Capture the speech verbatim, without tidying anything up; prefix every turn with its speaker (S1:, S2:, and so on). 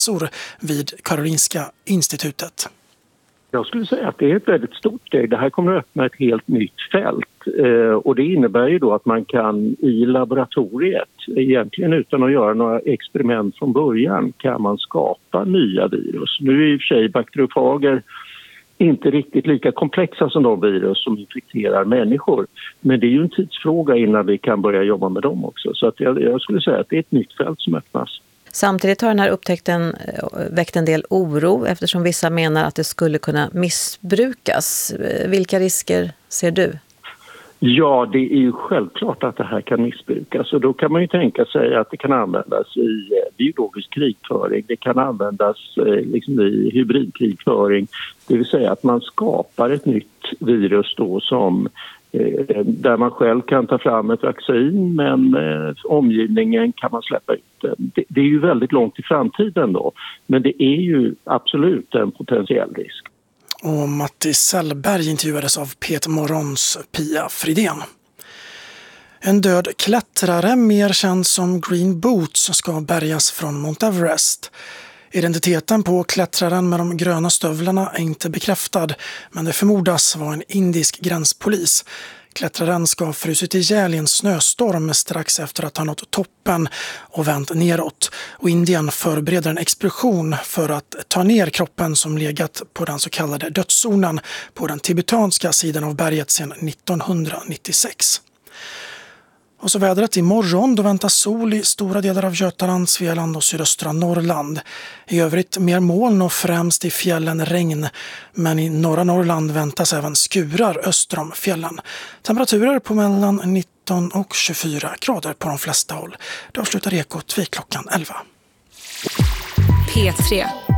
S1: vid Karolinska institutet.
S2: Jag skulle säga att det är ett väldigt stort steg. Det här kommer att öppna ett helt nytt fält. Eh, och det innebär ju då att man kan i laboratoriet, egentligen utan att göra några experiment från början, kan man skapa nya virus. Nu är i och för sig bakteriofager inte riktigt lika komplexa som de virus som infekterar människor. Men det är ju en tidsfråga innan vi kan börja jobba med dem också. Så att jag, jag skulle säga att det är ett nytt fält som öppnas.
S3: Samtidigt har den här upptäckten väckt en del oro eftersom vissa menar att det skulle kunna missbrukas. Vilka risker ser du?
S2: Ja, det är ju självklart att det här kan missbrukas. Och då kan man ju tänka sig att det kan användas i biologisk krigföring. Det kan användas liksom i hybridkrigföring. Det vill säga att man skapar ett nytt virus då som där man själv kan ta fram ett vaccin men eh, omgivningen kan man släppa ut det. det. Det är ju väldigt långt i framtiden då, men det är ju absolut en potentiell risk.
S1: Och Matti Sellberg intervjuades av Peter Morons Pia Fridén. En död klättrare, mer känd som Green Boots, ska bärgas från Mount Everest. Identiteten på klättraren med de gröna stövlarna är inte bekräftad, men det förmodas vara en indisk gränspolis. Klättraren ska ha frusit ihjäl i en snöstorm strax efter att ha nått toppen och vänt neråt. Och Indien förbereder en expedition för att ta ner kroppen som legat på den så kallade dödszonen på den tibetanska sidan av berget sedan nittonhundranittiosex. Och så vädret imorgon, då väntas sol i stora delar av Götaland, Svealand och sydöstra Norrland. I övrigt mer moln och främst i fjällen regn. Men i norra Norrland väntas även skurar öster om fjällen. Temperaturer på mellan nitton och tjugofyra grader på de flesta håll. Det avslutar Ekot vid klockan elva.
S4: P tre.